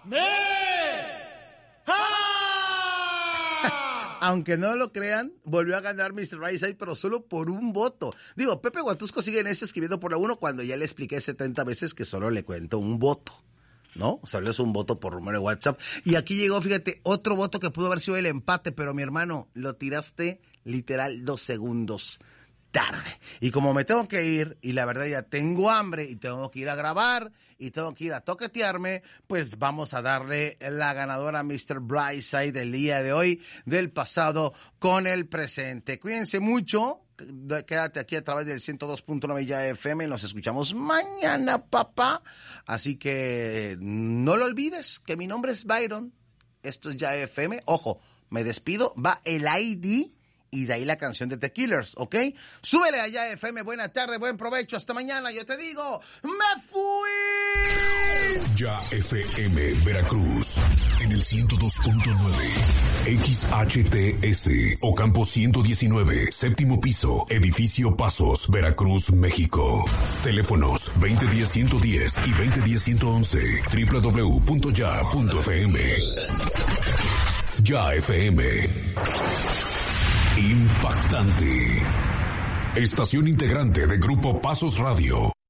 Aunque no lo crean, volvió a ganar Mr. Brightside, pero solo por un voto. Digo, Pepe Guatusco sigue en ese escribiendo por la 1 cuando ya le expliqué 70 veces que solo le cuento un voto, ¿no? Solo es un voto por número de WhatsApp. Y aquí llegó, fíjate, otro voto que pudo haber sido el empate, pero mi hermano, lo tiraste literal 2 segundos tarde. Y como me tengo que ir, y la verdad ya tengo hambre, y tengo que ir a grabar, y tengo que ir a toquetearme, pues vamos a darle la ganadora a Mr. Brightside del día de hoy, del pasado con el presente. Cuídense mucho, quédate aquí a través del 102.9 Ya FM, nos escuchamos mañana, papá. Así que no lo olvides, que mi nombre es Byron, esto es Ya FM, ojo, me despido, va el ID y de ahí la canción de The Killers, ¿ok? Súbele allá, FM, buena tarde, buen provecho, hasta mañana, yo te digo, ¡me fui! Ya FM Veracruz, en el 102.9, XHTS, Ocampo 119, séptimo piso, edificio Pasos, Veracruz, México. Teléfonos 2010-110 y 2010-111, www.ya.fm. Ya FM. Impactante. Estación integrante de Grupo Pasos Radio.